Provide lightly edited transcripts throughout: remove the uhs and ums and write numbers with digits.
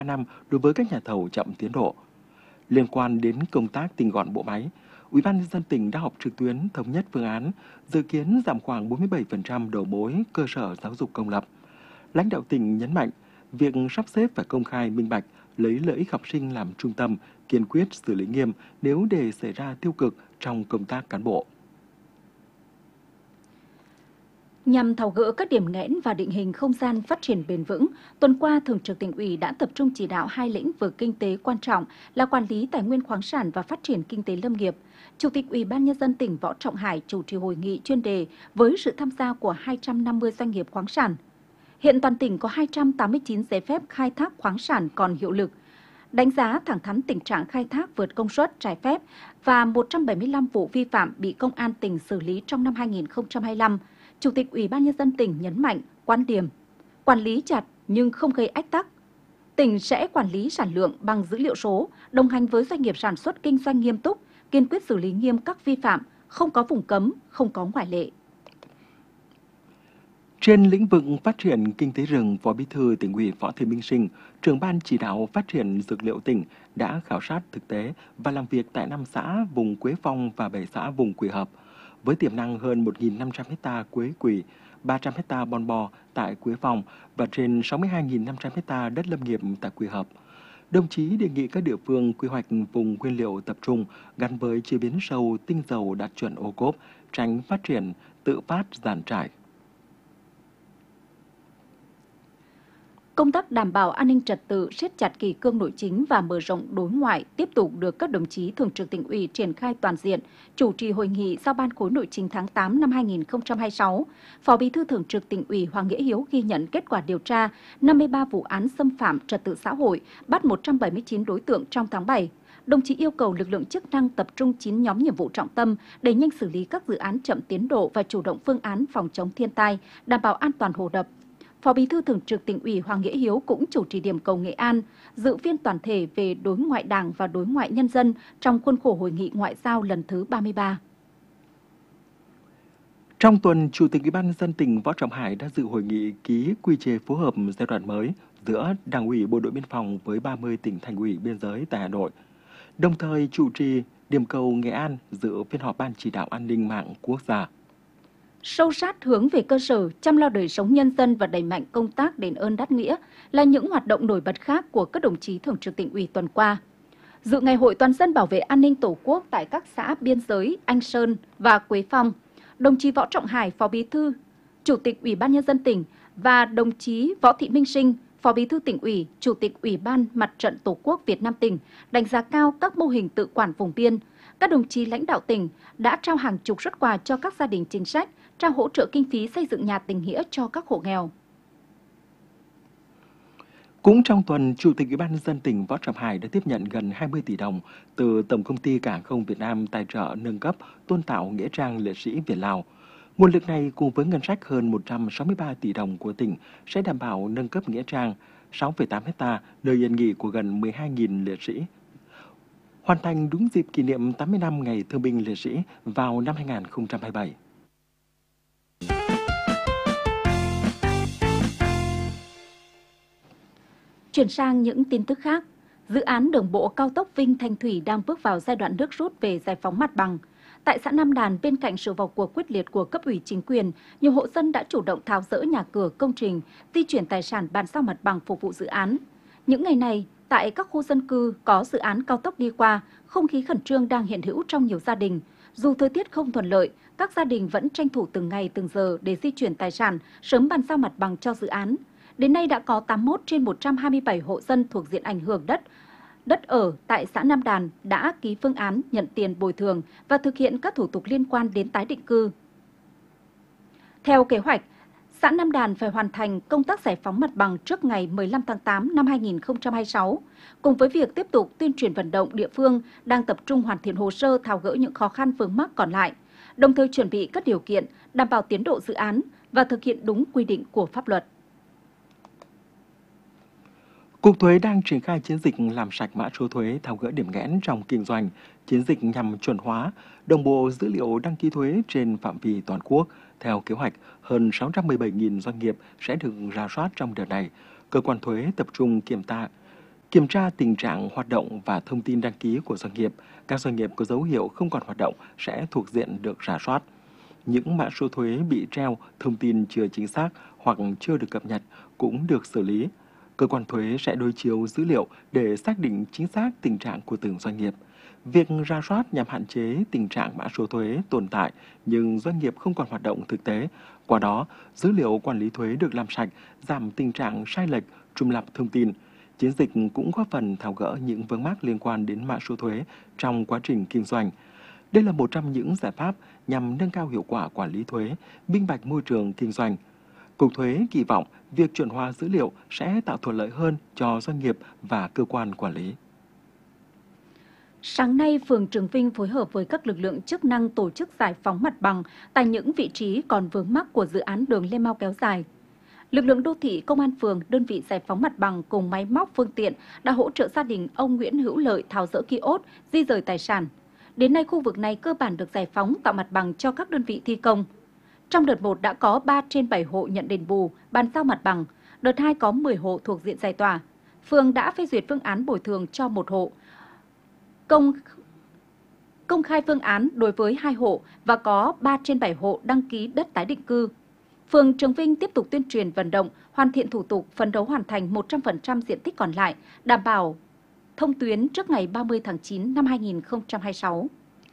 năm đối với các nhà thầu chậm tiến độ. Liên quan đến công tác tinh gọn bộ máy, Ủy ban nhân dân tỉnh đã họp trực tuyến thống nhất phương án, dự kiến giảm khoảng 47% đầu mối cơ sở giáo dục công lập. Lãnh đạo tỉnh nhấn mạnh, việc sắp xếp phải công khai minh bạch, lấy lợi ích học sinh làm trung tâm, kiên quyết xử lý nghiêm nếu để xảy ra tiêu cực trong công tác cán bộ. Nhằm tháo gỡ các điểm nghẽn và định hình không gian phát triển bền vững, tuần qua Thường trực Tỉnh ủy đã tập trung chỉ đạo hai lĩnh vực kinh tế quan trọng là quản lý tài nguyên khoáng sản và phát triển kinh tế lâm nghiệp. Chủ tịch Ủy ban nhân dân tỉnh Võ Trọng Hải chủ trì hội nghị chuyên đề với sự tham gia của 250 doanh nghiệp khoáng sản. Hiện toàn tỉnh có 289 giấy phép khai thác khoáng sản còn hiệu lực. Đánh giá thẳng thắn tình trạng khai thác vượt công suất trái phép và 175 vụ vi phạm bị Công an tỉnh xử lý trong năm 2025. Chủ tịch Ủy ban nhân dân tỉnh nhấn mạnh quan điểm quản lý chặt nhưng không gây ách tắc. Tỉnh sẽ quản lý sản lượng bằng dữ liệu số, đồng hành với doanh nghiệp sản xuất kinh doanh nghiêm túc, kiên quyết xử lý nghiêm các vi phạm, không có vùng cấm, không có ngoại lệ. Trên lĩnh vực phát triển kinh tế rừng, Phó Bí thư Tỉnh ủy Võ Thị Minh Sinh, trưởng ban chỉ đạo phát triển dược liệu tỉnh đã khảo sát thực tế và làm việc tại 5 xã vùng Quế Phong và 7 xã vùng Quỳ Hợp. Với tiềm năng hơn 1.500 ha quế quỳ, 300 ha bon bo tại Quế Phong và trên 62.500 ha đất lâm nghiệp tại Quỳ Hợp. Đồng chí đề nghị các địa phương quy hoạch vùng nguyên liệu tập trung gắn với chế biến sâu tinh dầu đạt chuẩn ô cốp, tránh phát triển tự phát giàn trải. Công tác đảm bảo an ninh trật tự, siết chặt kỷ cương nội chính và mở rộng đối ngoại tiếp tục được các đồng chí Thường trực Tỉnh ủy triển khai toàn diện. Chủ trì hội nghị giao ban khối nội chính tháng 8 năm 2026, Phó Bí thư Thường trực Tỉnh ủy Hoàng Nghĩa Hiếu ghi nhận kết quả điều tra 53 vụ án xâm phạm trật tự xã hội, bắt 179 đối tượng trong tháng 7. Đồng chí yêu cầu lực lượng chức năng tập trung 9 nhóm nhiệm vụ trọng tâm, đẩy nhanh xử lý các dự án chậm tiến độ và chủ động phương án phòng chống thiên tai, đảm bảo an toàn hồ đập. Phó Bí thư Thường trực Tỉnh ủy Hoàng Nghĩa Hiếu cũng chủ trì điểm cầu Nghệ An, dự phiên toàn thể về đối ngoại Đảng và đối ngoại nhân dân trong khuôn khổ Hội nghị Ngoại giao lần thứ 33. Trong tuần, Chủ tịch Ủy ban nhân dân tỉnh Võ Trọng Hải đã dự hội nghị ký quy chế phối hợp giai đoạn mới giữa Đảng ủy Bộ đội Biên phòng với 30 tỉnh thành ủy biên giới tại Hà Nội. Đồng thời chủ trì điểm cầu Nghệ An dự phiên họp Ban chỉ đạo an ninh mạng quốc gia. Sâu sát hướng về cơ sở, chăm lo đời sống nhân dân và đẩy mạnh công tác đền ơn đáp nghĩa là những hoạt động nổi bật khác của các đồng chí Thường trực Tỉnh ủy tuần qua. Dự Ngày hội toàn dân bảo vệ an ninh Tổ quốc tại các xã biên giới Anh Sơn và Quế Phong, đồng chí Võ Trọng Hải, Phó Bí thư, Chủ tịch Ủy ban nhân dân tỉnh và đồng chí Võ Thị Minh Sinh, Phó Bí thư Tỉnh ủy, Chủ tịch Ủy ban Mặt trận Tổ quốc Việt Nam tỉnh đánh giá cao các mô hình tự quản vùng biên. Các đồng chí lãnh đạo tỉnh đã trao hàng chục suất quà cho các gia đình chính sách, trao hỗ trợ kinh phí xây dựng nhà tình nghĩa cho các hộ nghèo. Cũng trong tuần, Chủ tịch Ủy ban nhân dân tỉnh Võ Trọng Hải đã tiếp nhận gần 20 tỷ đồng từ Tổng công ty Cảng không Việt Nam tài trợ nâng cấp tôn tạo nghĩa trang liệt sĩ Việt Lào. Nguồn lực này cùng với ngân sách hơn 163 tỷ đồng của tỉnh sẽ đảm bảo nâng cấp nghĩa trang 6,8 ha nơi yên nghỉ của gần 12.000 liệt sĩ, hoàn thành đúng dịp kỷ niệm 80 năm Ngày Thương binh Liệt sĩ vào năm 2027. Chuyển sang những tin tức khác, dự án đường bộ cao tốc Vinh - Thanh Thủy đang bước vào giai đoạn nước rút về giải phóng mặt bằng. Tại xã Nam Đàn, bên cạnh sự vào cuộc quyết liệt của cấp ủy chính quyền, nhiều hộ dân đã chủ động tháo dỡ nhà cửa, công trình, di chuyển tài sản bàn giao mặt bằng phục vụ dự án. Những ngày này, tại các khu dân cư có dự án cao tốc đi qua, không khí khẩn trương đang hiện hữu trong nhiều gia đình. Dù thời tiết không thuận lợi, các gia đình vẫn tranh thủ từng ngày từng giờ để di chuyển tài sản, sớm bàn giao mặt bằng cho dự án. Đến nay đã có 81 trên 127 hộ dân thuộc diện ảnh hưởng đất ở tại xã Nam Đàn đã ký phương án nhận tiền bồi thường và thực hiện các thủ tục liên quan đến tái định cư. Theo kế hoạch, xã Nam Đàn phải hoàn thành công tác giải phóng mặt bằng trước ngày 15 tháng 8 năm 2026. Cùng với việc tiếp tục tuyên truyền vận động, địa phương đang tập trung hoàn thiện hồ sơ tháo gỡ những khó khăn vướng mắc còn lại, đồng thời chuẩn bị các điều kiện đảm bảo tiến độ dự án và thực hiện đúng quy định của pháp luật. Cục Thuế đang triển khai chiến dịch làm sạch mã số thuế, tháo gỡ điểm nghẽn trong kinh doanh. Chiến dịch nhằm chuẩn hóa, đồng bộ dữ liệu đăng ký thuế trên phạm vi toàn quốc. Theo kế hoạch, hơn 617.000 doanh nghiệp sẽ được rà soát trong đợt này. Cơ quan thuế tập trung Kiểm tra tình trạng hoạt động và thông tin đăng ký của doanh nghiệp. Các doanh nghiệp có dấu hiệu không còn hoạt động sẽ thuộc diện được rà soát. Những mã số thuế bị treo, thông tin chưa chính xác hoặc chưa được cập nhật cũng được xử lý. Cơ quan thuế sẽ đối chiếu dữ liệu để xác định chính xác tình trạng của từng doanh nghiệp. Việc rà soát nhằm hạn chế tình trạng mã số thuế tồn tại nhưng doanh nghiệp không còn hoạt động thực tế. Qua đó, dữ liệu quản lý thuế được làm sạch, giảm tình trạng sai lệch, trùng lặp thông tin. Chiến dịch cũng góp phần tháo gỡ những vướng mắc liên quan đến mã số thuế trong quá trình kinh doanh. Đây là một trong những giải pháp nhằm nâng cao hiệu quả quản lý thuế, minh bạch môi trường kinh doanh. Cục Thuế kỳ vọng việc chuẩn hóa dữ liệu sẽ tạo thuận lợi hơn cho doanh nghiệp và cơ quan quản lý. Sáng nay, phường Trường Vinh phối hợp với các lực lượng chức năng tổ chức giải phóng mặt bằng tại những vị trí còn vướng mắc của dự án đường Lê Mau kéo dài. Lực lượng đô thị, công an phường, đơn vị giải phóng mặt bằng cùng máy móc phương tiện đã hỗ trợ gia đình ông Nguyễn Hữu Lợi tháo dỡ ki-ốt, di rời tài sản. Đến nay, khu vực này cơ bản được giải phóng tạo mặt bằng cho các đơn vị thi công. Trong đợt 1 đã có 3 trên 7 hộ nhận đền bù, bàn giao mặt bằng. Đợt 2 có 10 hộ thuộc diện giải tỏa. Phường đã phê duyệt phương án bồi thường cho 1 hộ. Công khai phương án đối với 2 hộ và có 3 trên 7 hộ đăng ký đất tái định cư. Phường Trường Vinh tiếp tục tuyên truyền vận động, hoàn thiện thủ tục, phấn đấu hoàn thành 100% diện tích còn lại, đảm bảo thông tuyến trước ngày 30 tháng 9 năm 2026.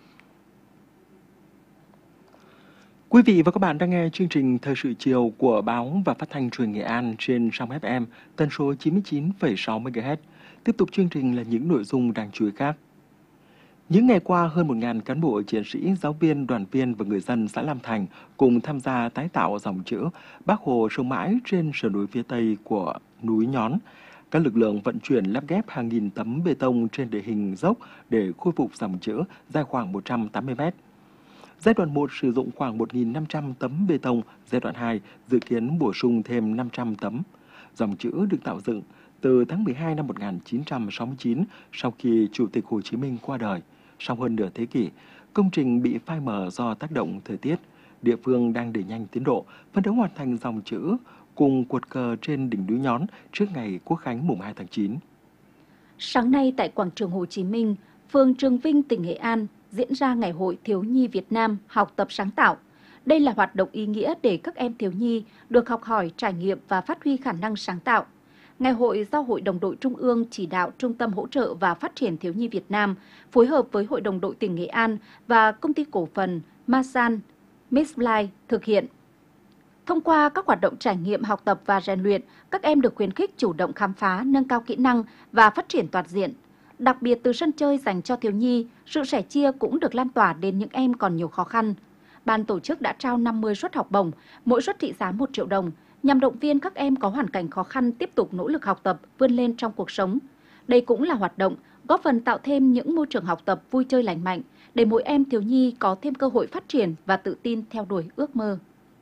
Quý vị và các bạn đang nghe chương trình Thời sự chiều của Báo và Phát thanh Truyền hình Nghệ An trên sóng FM tần số 99,6 MHz. Tiếp tục chương trình là những nội dung đáng chú ý khác. Những ngày qua, hơn 1.000 cán bộ, chiến sĩ, giáo viên, đoàn viên và người dân xã Lam Thành cùng tham gia tái tạo dòng chữ Bác Hồ sống mãi trên sườn núi phía Tây của núi Nhón. Các lực lượng vận chuyển lắp ghép hàng nghìn tấm bê tông trên địa hình dốc để khôi phục dòng chữ dài khoảng 180 mét. Giai đoạn 1 sử dụng khoảng 1.500 tấm bê tông, giai đoạn 2 dự kiến bổ sung thêm 500 tấm. Dòng chữ được tạo dựng từ tháng 12 năm 1969 sau khi Chủ tịch Hồ Chí Minh qua đời. Sau hơn nửa thế kỷ, công trình bị phai mờ do tác động thời tiết. Địa phương đang đẩy nhanh tiến độ, phấn đấu hoàn thành dòng chữ cùng cột cờ trên đỉnh núi Nhón trước ngày Quốc khánh mùng 2 tháng 9. Sáng nay tại quảng trường Hồ Chí Minh, phường Trường Vinh, tỉnh Nghệ An diễn ra Ngày hội Thiếu nhi Việt Nam học tập sáng tạo. Đây là hoạt động ý nghĩa để các em thiếu nhi được học hỏi, trải nghiệm và phát huy khả năng sáng tạo. Ngày hội do Hội đồng đội Trung ương chỉ đạo Trung tâm Hỗ trợ và Phát triển Thiếu nhi Việt Nam phối hợp với Hội đồng đội tỉnh Nghệ An và Công ty cổ phần Masan Mistline thực hiện. Thông qua các hoạt động trải nghiệm, học tập và rèn luyện, các em được khuyến khích chủ động khám phá, nâng cao kỹ năng và phát triển toàn diện. Đặc biệt từ sân chơi dành cho thiếu nhi, sự sẻ chia cũng được lan tỏa đến những em còn nhiều khó khăn. Ban tổ chức đã trao 50 suất học bổng, mỗi suất trị giá 1 triệu đồng, nhằm động viên các em có hoàn cảnh khó khăn tiếp tục nỗ lực học tập, vươn lên trong cuộc sống. Đây cũng là hoạt động góp phần tạo thêm những môi trường học tập vui chơi lành mạnh để mỗi em thiếu nhi có thêm cơ hội phát triển và tự tin theo đuổi ước mơ.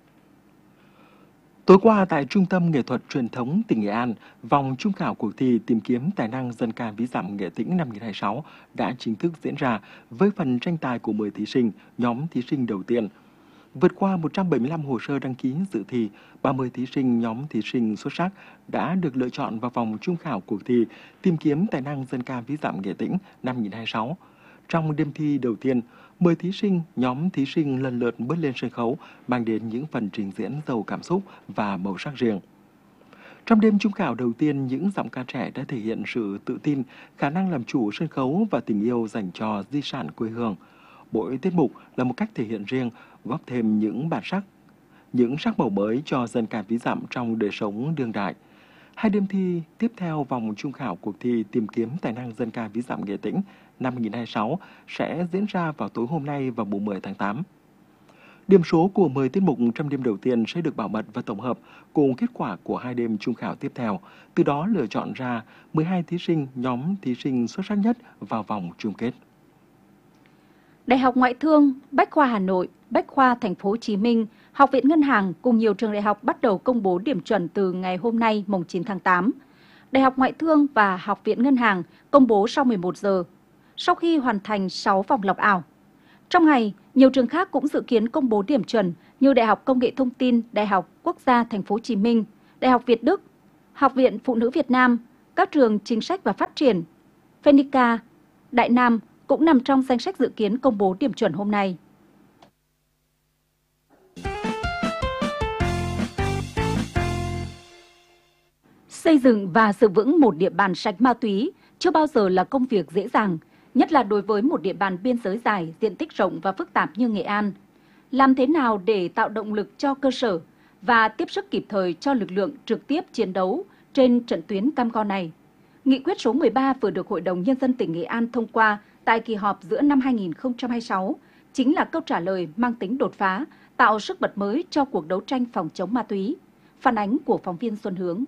Tối qua tại Trung tâm Nghệ thuật Truyền thống tỉnh Nghệ An, vòng trung khảo cuộc thi tìm kiếm tài năng dân ca ví dặm Nghệ Tĩnh năm 2026 đã chính thức diễn ra với phần tranh tài của 10 thí sinh, nhóm thí sinh đầu tiên. Vượt qua 175 hồ sơ đăng ký dự thi, 30 thí sinh nhóm thí sinh xuất sắc đã được lựa chọn vào vòng trung khảo cuộc thi tìm kiếm tài năng dân ca ví dặm Nghệ Tĩnh năm 2026. Trong đêm thi đầu tiên, 10 thí sinh, nhóm thí sinh lần lượt bước lên sân khấu, mang đến những phần trình diễn giàu cảm xúc và màu sắc riêng. Trong đêm trung khảo đầu tiên, những giọng ca trẻ đã thể hiện sự tự tin, khả năng làm chủ sân khấu và tình yêu dành cho di sản quê hương. Mỗi tiết mục là một cách thể hiện riêng, góp thêm những bản sắc, những sắc màu mới cho dân ca ví dặm trong đời sống đương đại. Hai đêm thi tiếp theo vòng trung khảo cuộc thi tìm kiếm tài năng dân ca ví dặm Nghệ Tĩnh năm 2026 sẽ diễn ra vào tối hôm nay vào mùng 10 tháng 8. Điểm số của 10 tiết mục trong đêm đầu tiên sẽ được bảo mật và tổng hợp cùng kết quả của 2 đêm trung khảo tiếp theo, từ đó lựa chọn ra 12 thí sinh, nhóm thí sinh xuất sắc nhất vào vòng chung kết. Đại học Ngoại thương, Bách khoa Hà Nội, Bách khoa Thành phố Hồ Chí Minh, Học viện Ngân hàng cùng nhiều trường đại học bắt đầu công bố điểm chuẩn từ ngày hôm nay mùng 9 tháng 8. Đại học Ngoại thương và Học viện Ngân hàng công bố sau 11 giờ, sau khi hoàn thành 6 vòng lọc ảo. Trong ngày, nhiều trường khác cũng dự kiến công bố điểm chuẩn như Đại học Công nghệ Thông tin, Đại học Quốc gia Thành phố Hồ Chí Minh, Đại học Việt Đức, Học viện Phụ nữ Việt Nam, Các trường chính sách và phát triển, Phenica, Đại Nam cũng nằm trong danh sách dự kiến công bố điểm chuẩn hôm nay. Xây dựng và giữ vững một địa bàn sạch ma túy chưa bao giờ là công việc dễ dàng, nhất là đối với một địa bàn biên giới dài, diện tích rộng và phức tạp như Nghệ An. Làm thế nào để tạo động lực cho cơ sở và tiếp sức kịp thời cho lực lượng trực tiếp chiến đấu trên trận tuyến cam go này? Nghị quyết số 13 vừa được Hội đồng Nhân dân tỉnh Nghệ An thông qua tại kỳ họp giữa năm 2026 chính là câu trả lời mang tính đột phá, tạo sức bật mới cho cuộc đấu tranh phòng chống ma túy. Phản ánh của phóng viên Xuân Hướng.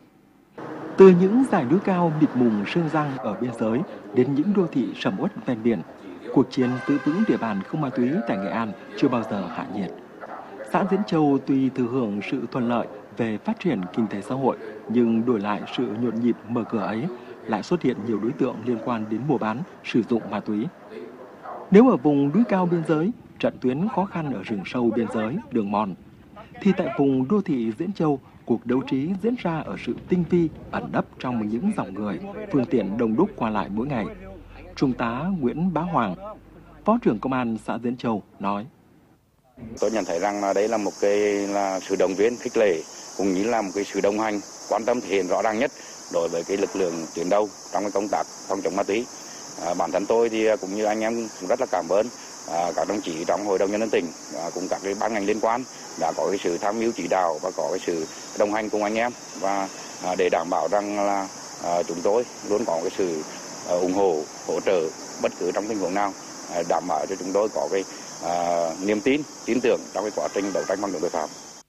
Từ những dải núi cao mịt mùng sương răng ở biên giới đến những đô thị sầm uất ven biển, cuộc chiến giữ vững địa bàn không ma túy tại Nghệ An chưa bao giờ hạ nhiệt. Xã Diễn Châu tuy thừa hưởng sự thuận lợi về phát triển kinh tế xã hội, nhưng đổi lại sự nhộn nhịp mở cửa ấy lại xuất hiện nhiều đối tượng liên quan đến mua bán, sử dụng ma túy. Nếu ở vùng núi cao biên giới, trận tuyến khó khăn ở rừng sâu biên giới, đường mòn, thì tại vùng đô thị Diễn Châu, cuộc đấu trí diễn ra ở sự tinh vi, ẩn nấp trong những dòng người, phương tiện đông đúc qua lại mỗi ngày. Trung tá Nguyễn Bá Hoàng, Phó trưởng Công an xã Diễn Châu nói: Tôi nhận thấy rằng đây là một sự động viên khích lệ, cũng như là một sự đồng hành quan tâm thể hiện rõ ràng nhất đối với lực lượng tuyến đầu trong công tác phòng chống ma túy. Bản thân tôi thì cũng như anh em cũng rất là cảm ơn các đồng chí trong Hội đồng Nhân dân tỉnh cùng các ban ngành liên quan đã có sự tham mưu chỉ đạo và có sự đồng hành cùng anh em, và để đảm bảo rằng là chúng tôi luôn có sự ủng hộ, hỗ trợ bất cứ trong tình huống nào, đảm bảo cho chúng tôi có niềm tin tưởng trong quá trình đấu tranh phòng chống tội phạm.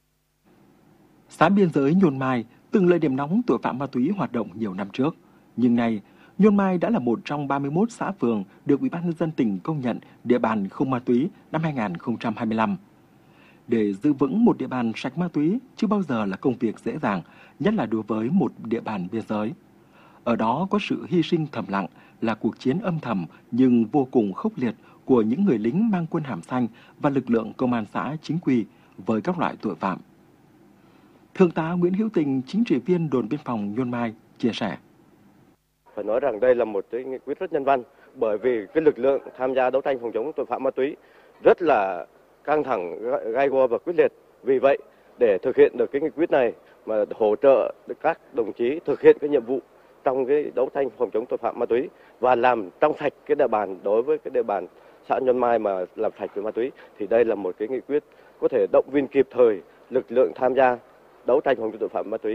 Xã biên giới Nhôn Mai từng là điểm nóng tội phạm ma túy hoạt động nhiều năm trước, nhưng nay Nhôn Mai đã là một trong 31 xã phường được Ủy ban nhân dân tỉnh công nhận địa bàn không ma túy năm 2025. Để giữ vững một địa bàn sạch ma túy chưa bao giờ là công việc dễ dàng, nhất là đối với một địa bàn biên giới. Ở đó có sự hy sinh thầm lặng, là cuộc chiến âm thầm nhưng vô cùng khốc liệt của những người lính mang quân hàm xanh và lực lượng công an xã chính quy với các loại tội phạm. Thượng tá Nguyễn Hữu Tình, chính trị viên đồn biên phòng Nhôn Mai chia sẻ: Phải nói rằng đây là một nghị quyết rất nhân văn, bởi vì lực lượng tham gia đấu tranh phòng chống tội phạm ma túy rất là căng thẳng, gay go và quyết liệt. Vì vậy, để thực hiện được nghị quyết này mà hỗ trợ các đồng chí thực hiện nhiệm vụ trong đấu tranh phòng chống tội phạm ma túy và làm trong sạch địa bàn, đối với địa bàn xã Nhôn Mai mà làm sạch với ma túy, thì đây là một nghị quyết có thể động viên kịp thời lực lượng tham gia đấu tranh phòng chống tội phạm ma túy.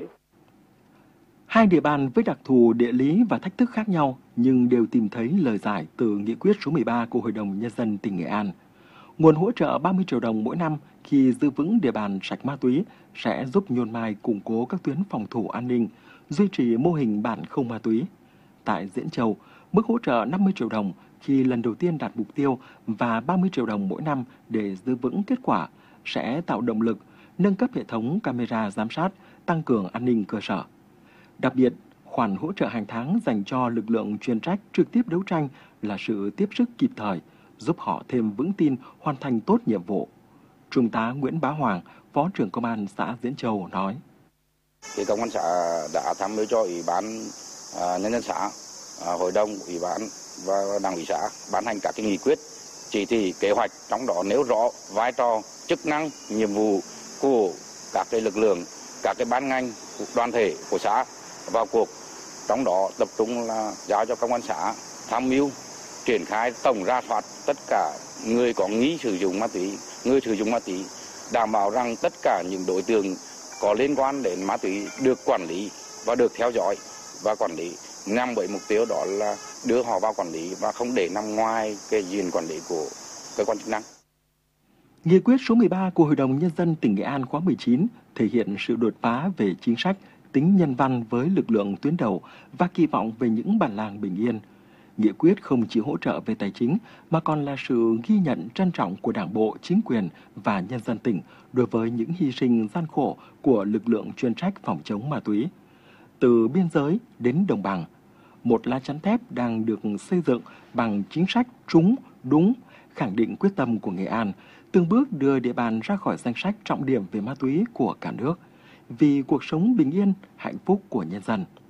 Hai địa bàn với đặc thù địa lý và thách thức khác nhau nhưng đều tìm thấy lời giải từ nghị quyết số 13 của Hội đồng Nhân dân tỉnh Nghệ An. Nguồn hỗ trợ 30 triệu đồng mỗi năm khi giữ vững địa bàn sạch ma túy sẽ giúp Nhôn Mai củng cố các tuyến phòng thủ an ninh, duy trì mô hình bản không ma túy. Tại Diễn Châu, mức hỗ trợ 50 triệu đồng khi lần đầu tiên đạt mục tiêu và 30 triệu đồng mỗi năm để giữ vững kết quả sẽ tạo động lực, nâng cấp hệ thống camera giám sát, tăng cường an ninh cơ sở. Đặc biệt, khoản hỗ trợ hàng tháng dành cho lực lượng chuyên trách trực tiếp đấu tranh là sự tiếp sức kịp thời, giúp họ thêm vững tin hoàn thành tốt nhiệm vụ. Trung tá Nguyễn Bá Hoàng, Phó trưởng Công an xã Diễn Châu nói: Công an xã đã tham mưu cho Ủy ban Nhân dân xã, Hội đồng, Ủy ban và Đảng ủy xã ban hành các nghị quyết, chỉ thị, kế hoạch, trong đó nêu rõ vai trò, chức năng, nhiệm vụ của các lực lượng, các ban ngành, đoàn thể của xã vào cuộc. Trong đó tập trung là giao cho công an xã tham mưu triển khai tổng rà soát tất cả người có nghi sử dụng ma túy, người sử dụng ma túy, đảm bảo rằng tất cả những đối tượng có liên quan đến ma túy được quản lý và được theo dõi và quản lý, nhằm với mục tiêu đó là đưa họ vào quản lý và không để nằm ngoài diện quản lý của cơ quan chức năng. Nghị quyết số 13 của Hội đồng Nhân dân tỉnh Nghệ An khóa 19 thể hiện sự đột phá về chính sách, tính nhân văn với lực lượng tuyến đầu và kỳ vọng về những bản làng bình yên. Nghị quyết không chỉ hỗ trợ về tài chính mà còn là sự ghi nhận trân trọng của Đảng bộ, chính quyền và nhân dân tỉnh đối với những hy sinh gian khổ của lực lượng chuyên trách phòng chống ma túy. Từ biên giới đến đồng bằng, một lá chắn thép đang được xây dựng bằng chính sách trúng, đúng, khẳng định quyết tâm của Nghệ An, từng bước đưa địa bàn ra khỏi danh sách trọng điểm về ma túy của cả nước, vì cuộc sống bình yên, hạnh phúc của nhân dân.